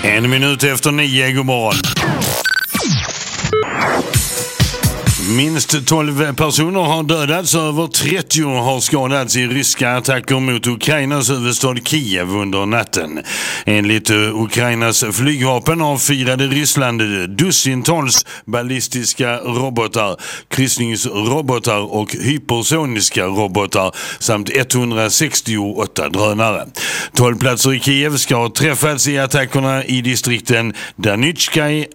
En minut efter 9, god morgon. Minst 12 personer har dödats och över 30 har skadats i ryska attacker mot Ukrainas huvudstad Kiev under natten. Enligt Ukrainas flygvapen avfyrade Ryssland dussintals ballistiska robotar, kryssningsrobotar och hypersoniska robotar samt 168 drönare. 12 platser i Kiev ska ha träffats i attackerna i distrikten Danitskaj,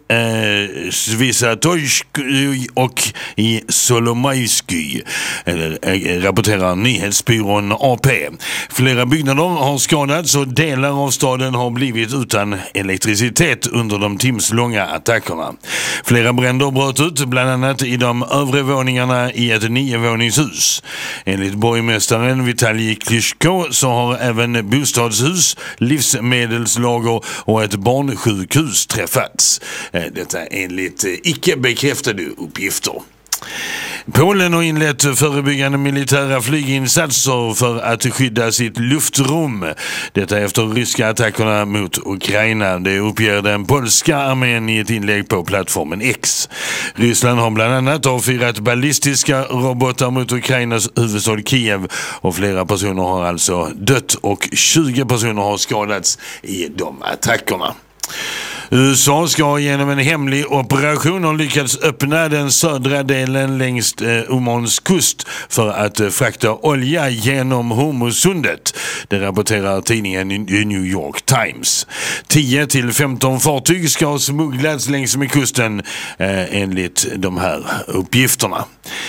Svisatojsk och i Solomajsky, rapporterar nyhetsbyrån AP. Flera byggnader har skadats och delar av staden har blivit utan elektricitet under de timslånga attackerna. Flera bränder bröt ut, bland annat i de övre våningarna i ett 9-våningshus. Enligt borgmästaren Vitalij Klitschko så har även bostadshus, livsmedelslager och ett barnsjukhus träffats. Detta enligt icke bekräftade uppgifter. Polen har inlett förebyggande militära flyginsatser för att skydda sitt luftrum. Detta efter ryska attackerna mot Ukraina. Det uppger den polska armén i ett inlägg på plattformen X. Ryssland har bland annat avfyrat ballistiska robotar mot Ukrainas huvudstad Kiev och flera personer har alltså dött och 20 personer har skadats i de attackerna. USA ska genom en hemlig operation ha lyckats öppna den södra delen längs Omans kust för att frakta olja genom Hormuzsundet. Det rapporterar tidningen New York Times. 10-15 fartyg ska ha smugglats längs med kusten enligt de här uppgifterna.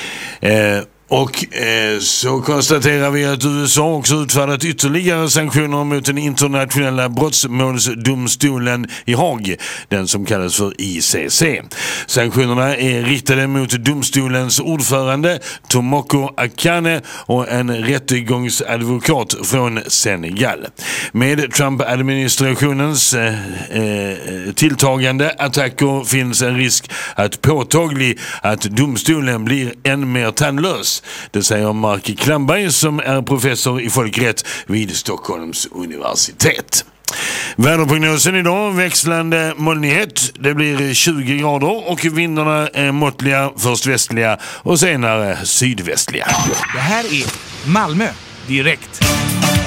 Och så konstaterar vi att USA också utfärdat ytterligare sanktioner mot den internationella brottsmålsdomstolen i Haag, den som kallas för ICC. Sanktionerna är riktade mot domstolens ordförande Tomoko Akane och en rättegångsadvokat från Senegal. Med Trump-administrationens tilltagande attacker finns en risk att domstolen blir än mer tandlös. Det säger Mark Klamberg som är professor i folkrätt vid Stockholms universitet. Väderprognosen idag, växlande molnighet. Det blir 20 grader och vindarna är måttliga, först västliga och senare sydvästliga. Det här är Malmö direkt.